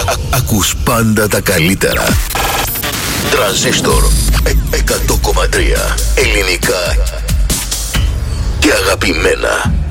Ακούς πάντα τα καλύτερα. Τρανζίστορ 100,3. Ελληνικά και αγαπημένα.